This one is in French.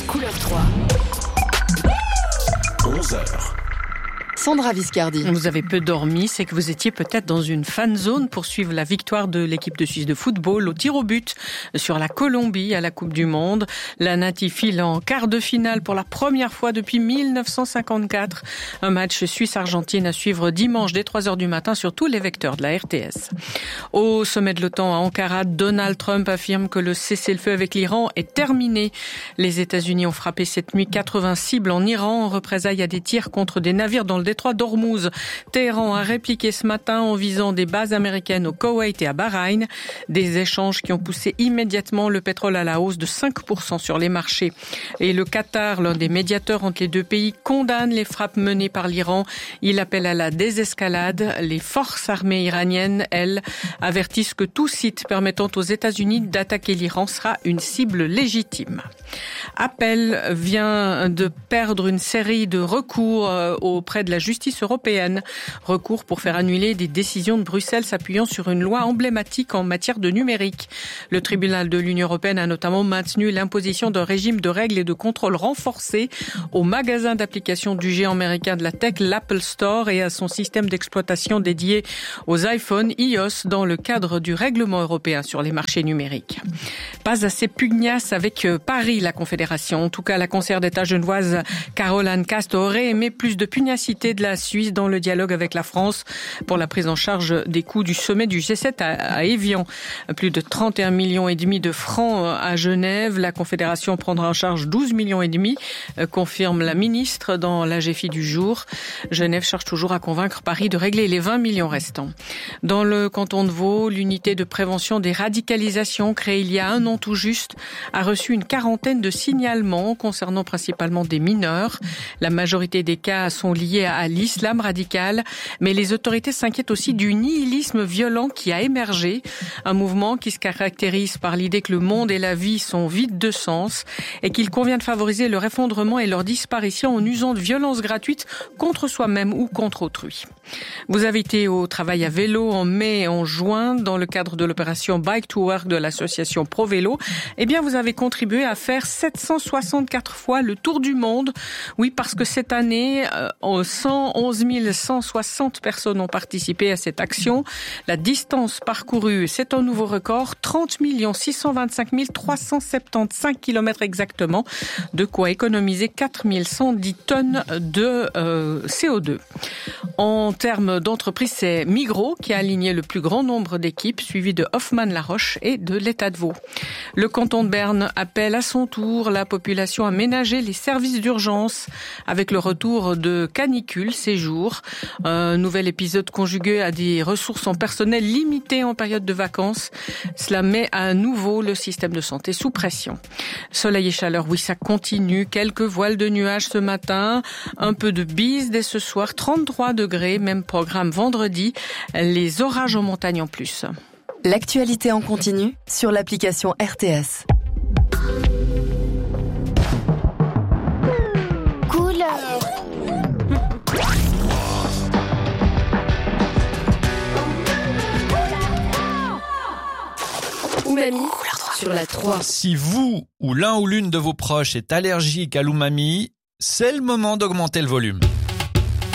Couleur 3. 11h. Sandra Viscardi. Vous avez peu dormi, c'est que vous étiez peut-être dans une fan zone pour suivre la victoire de l'équipe de Suisse de football au tir au but sur la Colombie à la Coupe du Monde. La Nati file en quart de finale pour la première fois depuis 1954. Un match Suisse-Argentine à suivre dimanche dès 3h du matin sur tous les vecteurs de la RTS. Au sommet de l'OTAN à Ankara, Donald Trump affirme que le cessez-le-feu avec l'Iran est terminé. Les États-Unis ont frappé cette nuit 80 cibles en Iran en représailles à des tirs contre des navires dans le détroit d'Ormuz. Téhéran a répliqué ce matin en visant des bases américaines au Koweït et à Bahreïn. Des échanges qui ont poussé immédiatement le pétrole à la hausse de 5% sur les marchés. Et le Qatar, l'un des médiateurs entre les deux pays, condamne les frappes menées par l'Iran. Il appelle à la désescalade. Les forces armées iraniennes, elles, avertissent que tout site permettant aux États-Unis d'attaquer l'Iran sera une cible légitime. Appel vient de perdre une série de recours auprès de la justice européenne. Recours pour faire annuler des décisions de Bruxelles s'appuyant sur une loi emblématique en matière de numérique. Le tribunal de l'Union européenne a notamment maintenu l'imposition d'un régime de règles et de contrôle renforcé aux magasins d'applications du géant américain de la tech, l'Apple Store, et à son système d'exploitation dédié aux iPhones iOS dans le cadre du règlement européen sur les marchés numériques. Pas assez pugnace avec Paris, la Confédération. En tout cas, la conseillère d'État genevoise Caroline Cast aurait aimé plus de pugnacité de la Suisse dans le dialogue avec la France pour la prise en charge des coûts du sommet du G7 à Évian. Plus de 31,5 millions de francs à Genève. La Confédération prendra en charge 12,5 millions, confirme la ministre dans l'AGFI du jour. Genève cherche toujours à convaincre Paris de régler les 20 millions restants. Dans le canton de Vaud, l'unité de prévention des radicalisations créée il y a un an tout juste a reçu une quarantaine de signalements concernant principalement des mineurs. La majorité des cas sont liés à l'islam radical, mais les autorités s'inquiètent aussi du nihilisme violent qui a émergé, un mouvement qui se caractérise par l'idée que le monde et la vie sont vides de sens et qu'il convient de favoriser leur effondrement et leur disparition en usant de violences gratuites contre soi-même ou contre autrui. Vous avez été au travail à vélo en mai et en juin dans le cadre de l'opération Bike to Work de l'association Pro Vélo. Eh bien, vous avez contribué à faire 764 fois le tour du monde. Oui, parce que cette année, 111 160 personnes ont participé à cette action. La distance parcourue, c'est un nouveau record, 30 625 375 km exactement, de quoi économiser 4 110 tonnes de CO2. En termes d'entreprise, c'est Migros qui a aligné le plus grand nombre d'équipes, suivi de Hoffmann-La Roche et de l'État de Vaud. Le canton de Berne appelle à son tour la population à ménager les services d'urgence avec le retour de canicules ces jours. Un nouvel épisode conjugué à des ressources en personnel limitées en période de vacances. Cela met à nouveau le système de santé sous pression. Soleil et chaleur, oui, ça continue. Quelques voiles de nuages ce matin. Un peu de bise dès ce soir. 33 degrés, même programme vendredi. Les orages en montagne en plus. L'actualité en continu sur l'application RTS. Couleur. Umami sur la 3. Si vous ou l'un ou l'une de vos proches est allergique à l'umami, c'est le moment d'augmenter le volume.